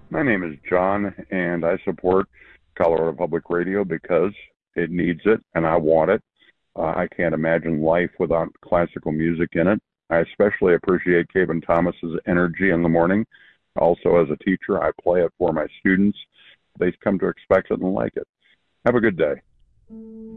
My name is John, and I support Colorado Public Radio because it needs it and I want it. I can't imagine life without classical music in it. I especially appreciate Caven Thomas's energy in the morning. Also, as a teacher, I play it for my students. They come to expect it and like it. Have a good day.